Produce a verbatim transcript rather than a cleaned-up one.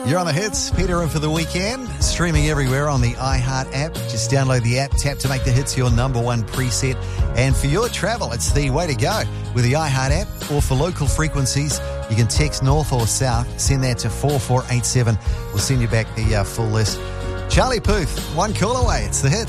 You're on the hits. Peter in for the weekend. Streaming everywhere on the iHeart app. Just download the app, tap to make the hits your number one preset. And for your travel, it's the way to go with the iHeart app. Or for local frequencies, you can text north or south. Send that to four four eight seven. We'll send you back the uh, full list. Charlie Puth, one call away. It's the hits.